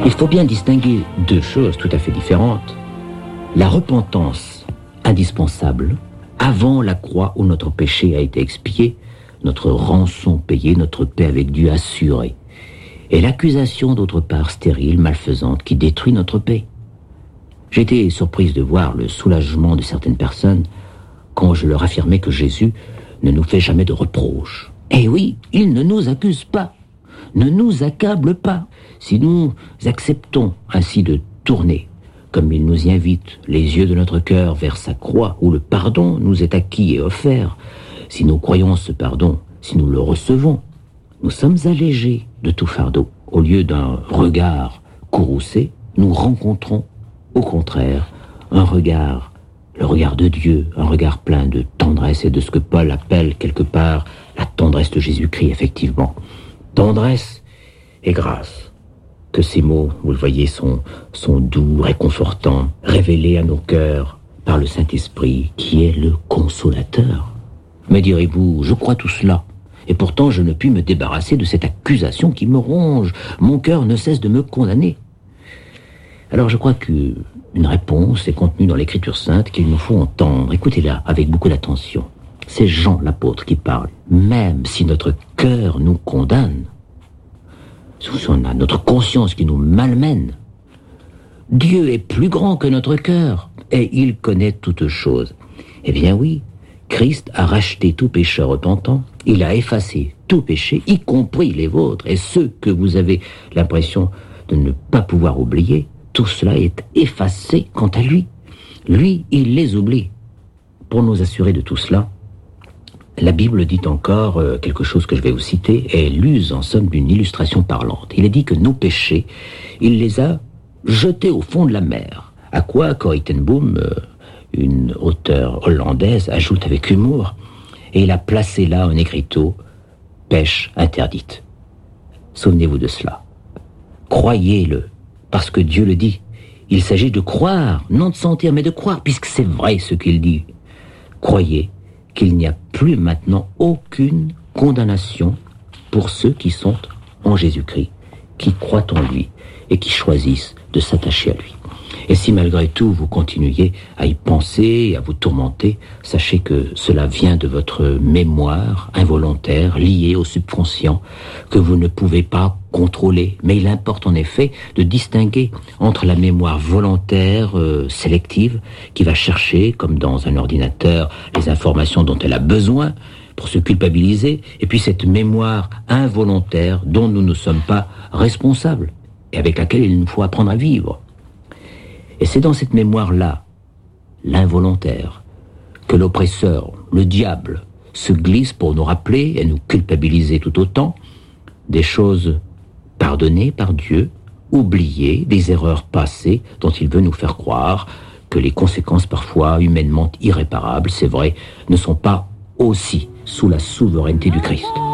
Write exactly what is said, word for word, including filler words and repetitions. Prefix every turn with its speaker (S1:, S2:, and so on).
S1: Il faut bien distinguer deux choses tout à fait différentes. La repentance indispensable avant la croix où notre péché a été expié, notre rançon payée, notre paix avec Dieu assurée. Et l'accusation d'autre part stérile, malfaisante, qui détruit notre paix. J'ai été surprise de voir le soulagement de certaines personnes quand je leur affirmais que Jésus ne nous fait jamais de reproches. Eh oui, il ne nous accuse pas, ne nous accable pas. Si nous acceptons ainsi de tourner, comme il nous y invite, les yeux de notre cœur vers sa croix, où le pardon nous est acquis et offert, si nous croyons ce pardon, si nous le recevons, nous sommes allégés de tout fardeau. Au lieu d'un regard courroucé, nous rencontrons, au contraire, un regard, le regard de Dieu, un regard plein de tendresse et de ce que Paul appelle quelque part la tendresse de Jésus-Christ, effectivement. Tendresse et grâce. Que ces mots, vous le voyez, sont, sont doux, réconfortants, révélés à nos cœurs par le Saint-Esprit, qui est le consolateur. Mais direz-vous, je crois tout cela, et pourtant je ne puis me débarrasser de cette accusation qui me ronge. Mon cœur ne cesse de me condamner. Alors je crois qu'une réponse est contenue dans l'Écriture sainte qu'il nous faut entendre. Écoutez-la avec beaucoup d'attention. C'est Jean l'apôtre qui parle. Même si notre cœur nous condamne, si on a notre conscience qui nous malmène, Dieu est plus grand que notre cœur et il connaît toutes choses. Eh bien oui, Christ a racheté tout pécheur repentant, il a effacé tout péché, y compris les vôtres, et ceux que vous avez l'impression de ne pas pouvoir oublier, tout cela est effacé quant à lui. Lui, il les oublie. Pour nous assurer de tout cela, la Bible dit encore euh, quelque chose que je vais vous citer, et elle use en somme d'une illustration parlante. Il est dit que nos péchés, il les a jetés au fond de la mer. À quoi Corrie ten Boom, euh, une auteure hollandaise, ajoute avec humour, et il a placé là un écriteau « Pêche interdite ». Souvenez-vous de cela. Croyez-le, parce que Dieu le dit. Il s'agit de croire, non de sentir, mais de croire, puisque c'est vrai ce qu'il dit. Croyez qu'il n'y a plus maintenant aucune condamnation pour ceux qui sont en Jésus-Christ, qui croient en lui et qui choisissent de s'attacher à lui. Et si malgré tout vous continuez à y penser et à vous tourmenter, sachez que cela vient de votre mémoire involontaire, liée au subconscient, que vous ne pouvez pas contrôler. Mais il importe en effet de distinguer entre la mémoire volontaire, euh, sélective, qui va chercher, comme dans un ordinateur, les informations dont elle a besoin pour se culpabiliser, et puis cette mémoire involontaire dont nous ne sommes pas responsables, et avec laquelle il nous faut apprendre à vivre. Et c'est dans cette mémoire-là, l'involontaire, que l'oppresseur, le diable, se glisse pour nous rappeler et nous culpabiliser tout autant des choses pardonnées par Dieu, oubliées, des erreurs passées dont il veut nous faire croire que les conséquences parfois humainement irréparables, c'est vrai, ne sont pas aussi sous la souveraineté du Christ.